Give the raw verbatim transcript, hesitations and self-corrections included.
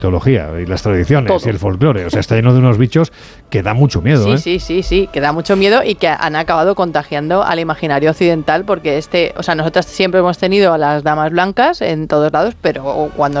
teología y las tradiciones Todo. y el folclore. O sea, está lleno de unos bichos que da mucho miedo, Sí, ¿eh? sí, sí, sí, que da mucho miedo y que han acabado contagiando al imaginario occidental porque este, o sea, nosotras siempre hemos tenido a las damas blancas en todos lados, pero cuando